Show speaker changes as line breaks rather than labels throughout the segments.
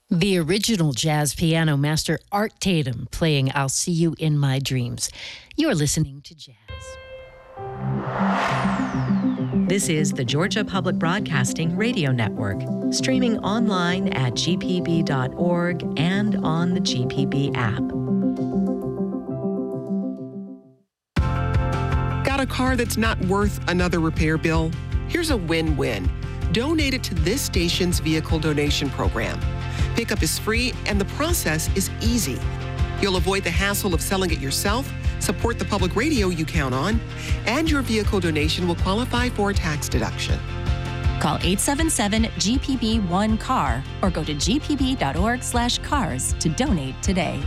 The original jazz piano master Art Tatum playing I'll See You in My Dreams. You're listening to Jazz.
This is the Georgia Public Broadcasting Radio Network, streaming online at gpb.org and on the GPB app.
Got a car that's not worth another repair bill? Here's a win-win. Donate it to this station's vehicle donation program. Pickup is free and the process is easy. You'll avoid the hassle of selling it yourself, support the public radio you count on, and your vehicle donation will qualify for a tax deduction.
Call 877-GPB-1-CAR or go to gpb.org/cars to donate today.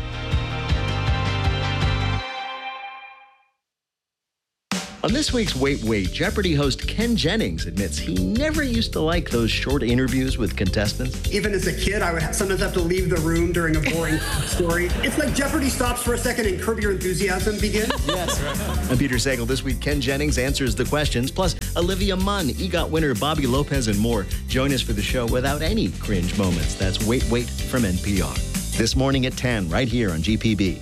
On this week's Wait, Wait, Jeopardy host Ken Jennings admits he never used to like those short interviews with contestants.
Even as a kid, I would sometimes have to leave the room during a boring story. It's like Jeopardy stops for a second and Curb Your Enthusiasm begins.
Yes, right. I'm Peter Sagal. This week, Ken Jennings answers the questions, plus Olivia Munn, EGOT winner Bobby Lopez, and more. Join us for the show without any cringe moments. That's Wait, Wait from NPR. This morning at 10, right here on GPB.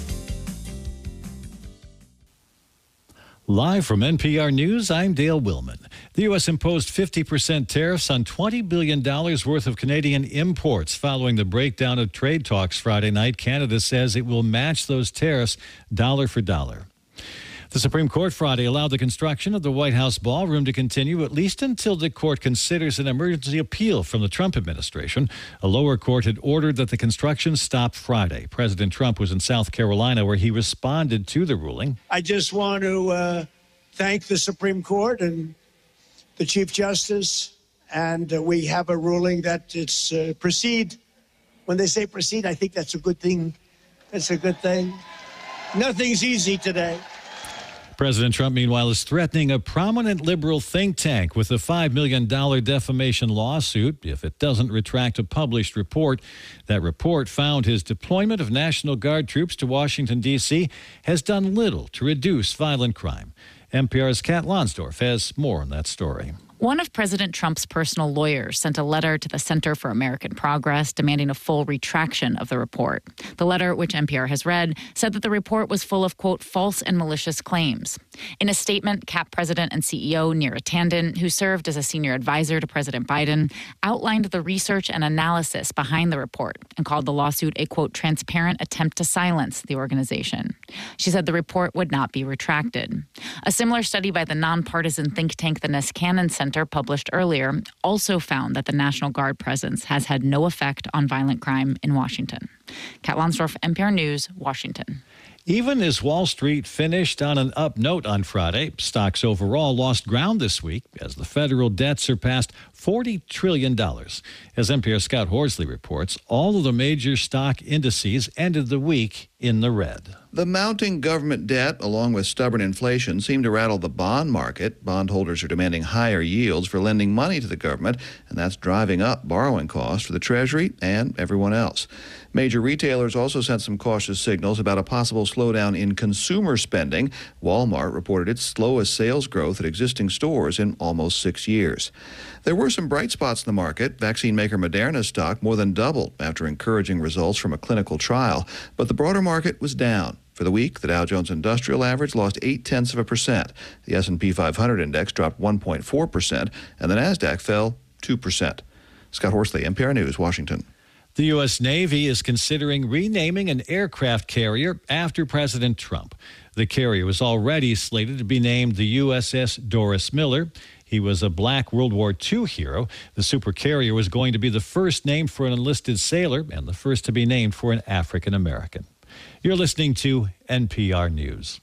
Live from NPR News, I'm Dale Willman. The U.S. imposed 50% tariffs on $20 billion worth of Canadian imports following the breakdown of trade talks Friday night. Canada says it will match those tariffs dollar for dollar. The Supreme Court Friday allowed the construction of the White House ballroom to continue at least until the court considers an emergency appeal from the Trump administration. A lower court had ordered that the construction stop Friday. President Trump was in South Carolina where he responded to the ruling.
I just want to thank the Supreme Court and the Chief Justice, and we have a ruling that it's proceed. When they say proceed, I think that's a good thing. That's a good thing. Nothing's easy today.
President Trump, meanwhile, is threatening a prominent liberal think tank with a $5 million defamation lawsuit if it doesn't retract a published report. That report found his deployment of National Guard troops to Washington, D.C. has done little to reduce violent crime. NPR's Kat Lonsdorf has more on that story.
One of President Trump's personal lawyers sent a letter to the Center for American Progress demanding a full retraction of the report. The letter, which NPR has read, said that the report was full of, quote, false and malicious claims. In a statement, CAP President and CEO Neera Tanden, who served as a senior advisor to President Biden, outlined the research and analysis behind the report and called the lawsuit a, quote, transparent attempt to silence the organization. She said the report would not be retracted. A similar study by the nonpartisan think tank the Niskanen Center published earlier also found that the National Guard presence has had no effect on violent crime in Washington. Kat Lonsdorf, NPR News, Washington.
Even as Wall Street finished on an up note on Friday, stocks overall lost ground this week as the federal debt surpassed $40 trillion. As NPR Scott Horsley reports, all of the major stock indices ended the week in the red.
The mounting government debt, along with stubborn inflation, seem to rattle the bond market. Bondholders are demanding higher yields for lending money to the government, and that's driving up borrowing costs for the Treasury and everyone else. Major retailers also sent some cautious signals about a possible slowdown in consumer spending. Walmart reported its slowest sales growth at existing stores in almost 6 years. There were some bright spots in the market. Vaccine maker Moderna's stock more than doubled after encouraging results from a clinical trial, but the broader market was down. For the week, the Dow Jones Industrial Average lost 0.8%. The S&P 500 index dropped 1.4%, and the Nasdaq fell 2%. Scott Horsley, NPR News, Washington.
The U.S. Navy is considering renaming an aircraft carrier after President Trump. The carrier was already slated to be named the USS Doris Miller. He was a black World War II hero. The supercarrier was going to be the first named for an enlisted sailor and the first to be named for an African American. You're listening to NPR News.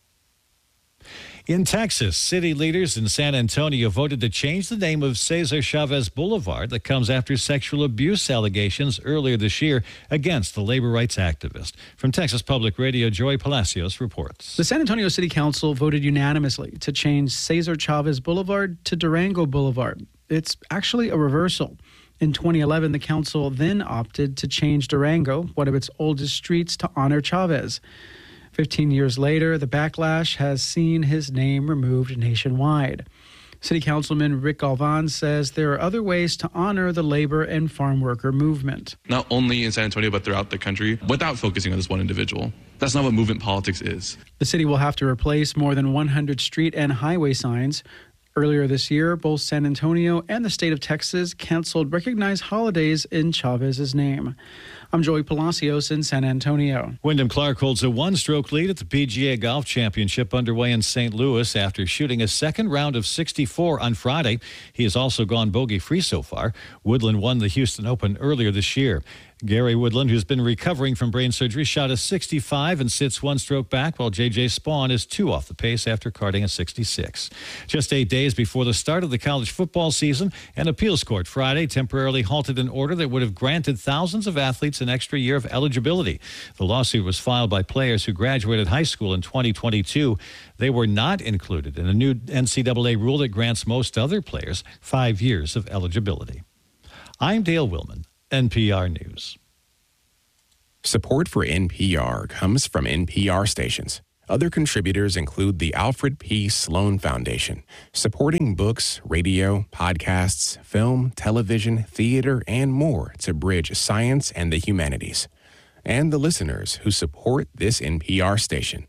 In Texas, city leaders in San Antonio voted to change the name of Cesar Chavez Boulevard that comes after sexual abuse allegations earlier this year against the labor rights activist. From Texas Public Radio, Joy Palacios reports.
The San Antonio City Council voted unanimously to change Cesar Chavez Boulevard to Durango Boulevard. It's actually a reversal. In 2011, the council then opted to change Durango, one of its oldest streets, to honor Chavez. 15 years later, the backlash has seen his name removed nationwide. City Councilman Rick Galvan says there are other ways to honor the labor and farm worker movement.
Not only in San Antonio, but throughout the country, without focusing on this one individual. That's not what movement politics is.
The city will have to replace more than 100 street and highway signs. Earlier this year, both San Antonio and the state of Texas canceled recognized holidays in Chavez's name. I'm Joey Palacios in San Antonio.
Wyndham Clark holds a one-stroke lead at the PGA Golf Championship underway in St. Louis after shooting a second round of 64 on Friday. He has also gone bogey-free so far. Woodland won the Houston Open earlier this year. Gary Woodland, who's been recovering from brain surgery, shot a 65 and sits one stroke back, while J.J. Spawn is 2 off the pace after carding a 66. Just 8 days before the start of the college football season, an appeals court Friday temporarily halted an order that would have granted thousands of athletes an extra year of eligibility. The lawsuit was filed by players who graduated high school in 2022. They were not included in a new NCAA rule that grants most other players 5 years of eligibility. I'm Dale Willman, NPR News.
Support for NPR comes from NPR stations. Other contributors include the Alfred P. Sloan Foundation, supporting books, radio, podcasts, film, television, theater, and more to bridge science and the humanities. And the listeners who support this NPR station.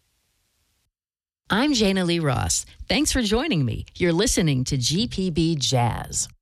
I'm Jana Lee Ross. Thanks for joining me. You're listening to GPB Jazz.